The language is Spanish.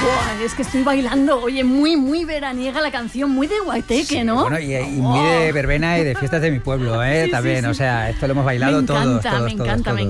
Buah, es que estoy bailando, oye, muy, muy veraniega la canción, muy de guateque, Sí, ¿no? Bueno, y muy de verbena y de fiestas de mi pueblo, Sí, también, sí, o sea, esto lo hemos bailado me encanta, todos.